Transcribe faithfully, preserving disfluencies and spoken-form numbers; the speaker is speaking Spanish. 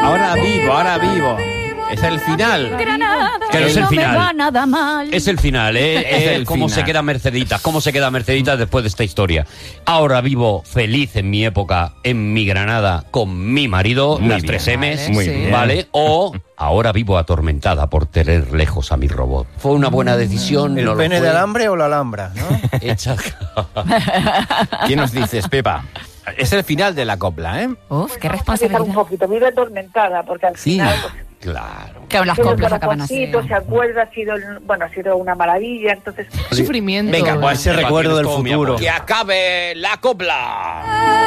Ahora vivo, ahora vivo. Es el final. Pero es el no final. me va nada mal. Es el final, ¿eh? Es Eh, el cómo final. se queda Merceditas, cómo se queda Merceditas después de esta historia. Ahora vivo feliz en mi época, en mi Granada, con mi marido, Muy las bien. tres M's, Vale, Muy sí. bien. ¿vale? O ahora vivo atormentada por tener lejos a mi robot. ¿Fue una buena decisión? ¿El ¿No lo pene fue? de alambre o la alhambra, no? Hecha... ¿Qué nos dices, Pepa? Es el final de la copla, ¿eh? Uf, qué un responsabilidad. poquito, vive atormentada, porque al Sí. final... pues, Claro. Que las tiene el coplas acaban así. corazoncito, se acuerda, ha sido, el- bueno, ha sido una maravilla, entonces... Sufrimiento. Venga, pues ese Pepa, recuerdo tienes del todo mi futuro. apoyo. ¡Que acabe la copla!